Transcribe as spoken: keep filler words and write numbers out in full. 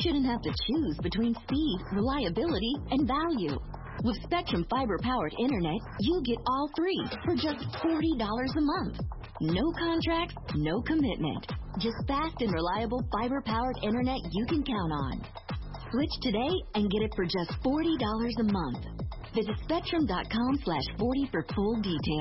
shouldn't have to choose between speed, reliability, and value. With Spectrum fiber-powered internet, you get all three for just forty dollars a month. No contracts, no commitment. Just fast and reliable fiber-powered internet you can count on. Switch today and get it for just forty dollars a month. Visit spectrum dot com slash forty for full details.